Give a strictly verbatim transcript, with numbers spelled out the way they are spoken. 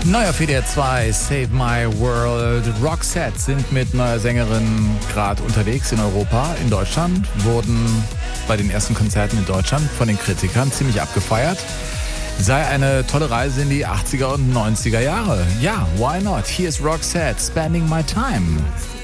Neu auf W D R zwei, Save My World. Roxette sind mit neuer Sängerin gerade unterwegs in Europa. In Deutschland wurden bei den ersten Konzerten in Deutschland von den Kritikern ziemlich abgefeiert. Sei eine tolle Reise in die achtziger und neunziger Jahre. Ja, why not? Hier ist Roxette, Spending My Time.